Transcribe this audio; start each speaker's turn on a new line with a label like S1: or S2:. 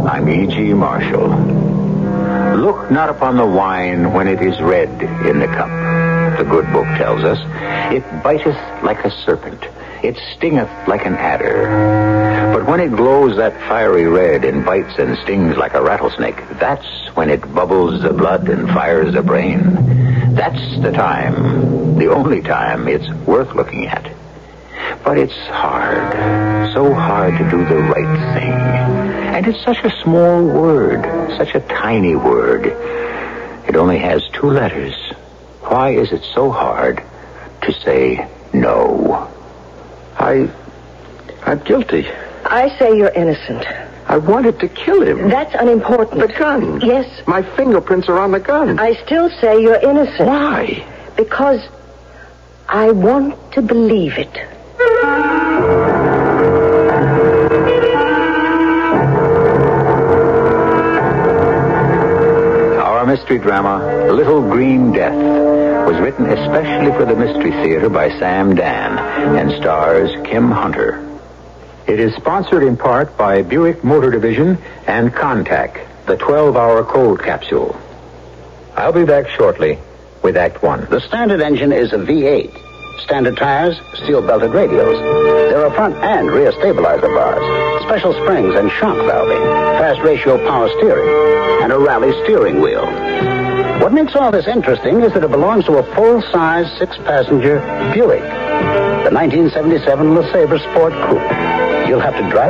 S1: I'm E.G. Marshall. Look not upon the wine when it is red in the cup. The good book tells us, it biteth like a serpent, it stingeth like an adder. But when it glows that fiery red and bites and stings like a rattlesnake, that's when it bubbles the blood and fires the brain. That's the time, the only time it's worth looking at. But it's hard, so hard to do the right thing. And it's such a small word, such a tiny word. It only has 2 letters. Why is it so hard to say no?
S2: I'm guilty.
S3: I say you're innocent.
S2: I wanted to kill him.
S3: That's unimportant.
S2: The gun.
S3: Yes.
S2: My fingerprints are on the gun.
S3: I still say you're innocent.
S2: Why?
S3: Because I want to believe it.
S1: Our mystery drama, Little Green Death, was written especially for the Mystery Theater by Sam Dan and stars Kim Hunter. It is sponsored in part by Buick Motor Division and Contac, the 12-hour cold capsule. I'll be back shortly with Act 1.
S4: The standard engine is a V8. Standard tires, steel-belted radials. There are front and rear stabilizer bars, special springs and shock valving, fast ratio power steering, and a rally steering wheel. What makes all this interesting is that it belongs to a full-size 6-passenger Buick, the 1977 LeSabre Sport Coupe. You'll have to drive